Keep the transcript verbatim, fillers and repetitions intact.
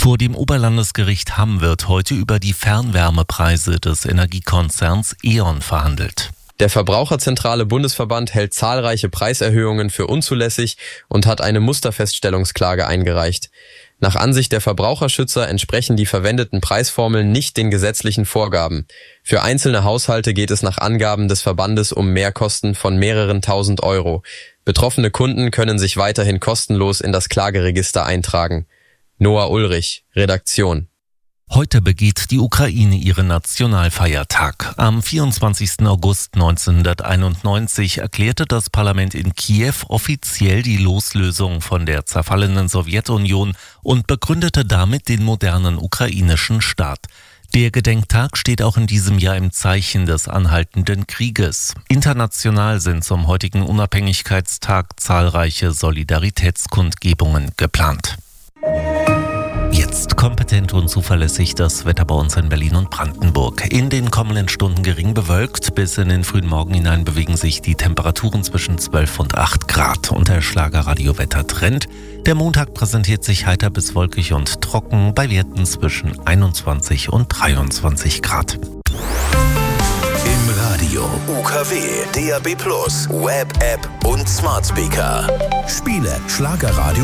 Vor dem Oberlandesgericht Hamm wird heute über die Fernwärmepreise des Energiekonzerns E.ON verhandelt. Der Verbraucherzentrale Bundesverband hält zahlreiche Preiserhöhungen für unzulässig und hat eine Musterfeststellungsklage eingereicht. Nach Ansicht der Verbraucherschützer entsprechen die verwendeten Preisformeln nicht den gesetzlichen Vorgaben. Für einzelne Haushalte geht es nach Angaben des Verbandes um Mehrkosten von mehreren tausend Euro. Betroffene Kunden können sich weiterhin kostenlos in das Klageregister eintragen. Noah Ulrich, Redaktion. Heute begeht die Ukraine ihren Nationalfeiertag. Am vierundzwanzigsten August neunzehnhunderteinundneunzig erklärte das Parlament in Kiew offiziell die Loslösung von der zerfallenen Sowjetunion und begründete damit den modernen ukrainischen Staat. Der Gedenktag steht auch in diesem Jahr im Zeichen des anhaltenden Krieges. International sind zum heutigen Unabhängigkeitstag zahlreiche Solidaritätskundgebungen geplant. Jetzt kompetent und zuverlässig das Wetter bei uns in Berlin und Brandenburg. In den kommenden Stunden gering bewölkt. Bis in den frühen Morgen hinein bewegen sich die Temperaturen zwischen zwölf und acht Grad. Und der Schlager-Radio-Wetter-Trend. Der Montag präsentiert sich heiter bis wolkig und trocken bei Werten zwischen einundzwanzig und dreiundzwanzig Grad. Im Radio U K W, D A B plus, Web-App und Smart Speaker. Spiele Schlagerradio.